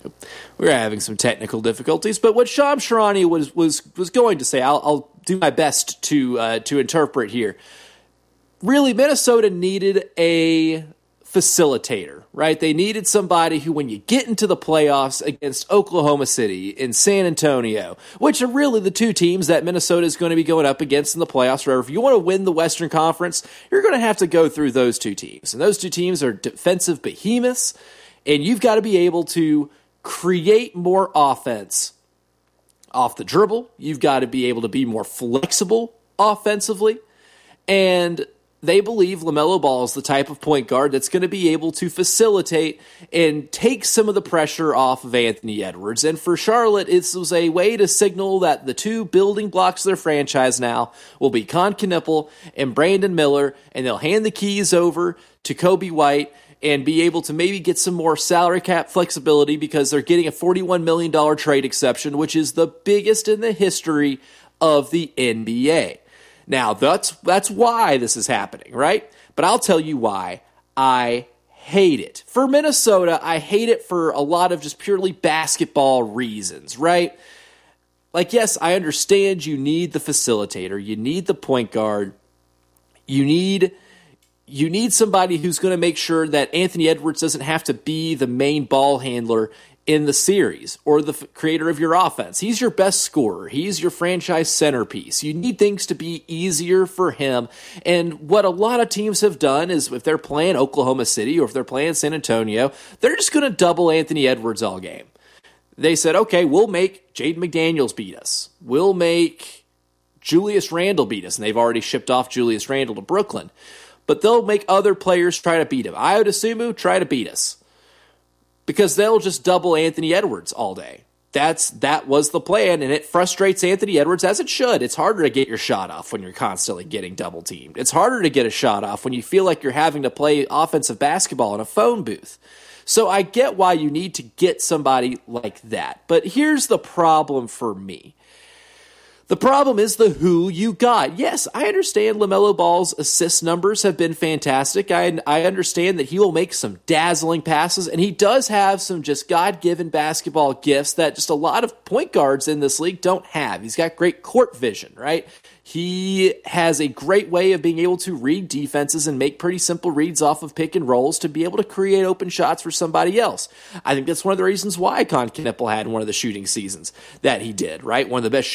we're having some technical difficulties. But what Shams Charania was going to say, I'll do my best to interpret here. Really, Minnesota needed a facilitator, right? They needed somebody who, when you get into the playoffs against Oklahoma City and San Antonio, which are really the two teams that Minnesota is going to be going up against in the playoffs, or if you want to win the Western Conference, you're going to have to go through those two teams. And those two teams are defensive behemoths, and you've got to be able to create more offense off the dribble. You've got to be able to be more flexible offensively, and they believe LaMelo Ball is the type of point guard that's going to be able to facilitate and take some of the pressure off of Anthony Edwards. And for Charlotte, it was a way to signal that the two building blocks of their franchise now will be Con Knueppel and Brandon Miller, and they'll hand the keys over to Kobe White and be able to maybe get some more salary cap flexibility because they're getting a $41 million trade exception, which is the biggest in the history of the NBA. Now, that's why this is happening, right? But I'll tell you why I hate it. For Minnesota, I hate it for a lot of just purely basketball reasons, right? Like, yes, I understand you need the facilitator. You need the point guard. You need somebody who's going to make sure that Anthony Edwards doesn't have to be the main ball handler in the series or the creator of your offense. He's your best scorer. He's your franchise centerpiece. You need things to be easier for him. And what a lot of teams have done is if they're playing Oklahoma City or if they're playing San Antonio, they're just going to double Anthony Edwards all game. They said, okay, we'll make Jaden McDaniels beat us. We'll make Julius Randle beat us. And they've already shipped off Julius Randle to Brooklyn. But they'll make other players try to beat him. Ayo Dosunmu, try to beat us. Because they'll just double Anthony Edwards all day. That was the plan, and it frustrates Anthony Edwards, as it should. It's harder to get your shot off when you're constantly getting double-teamed. It's harder to get a shot off when you feel like you're having to play offensive basketball in a phone booth. So I get why you need to get somebody like that. But here's the problem for me. The problem is the who you got. Yes, I understand LaMelo Ball's assist numbers have been fantastic. I understand that he will make some dazzling passes, and he does have some just God-given basketball gifts that just a lot of point guards in this league don't have. He's got great court vision, right? He has a great way of being able to read defenses and make pretty simple reads off of pick and rolls to be able to create open shots for somebody else. I think that's one of the reasons why Con Knueppel had one of the shooting seasons that he did, right? One of the best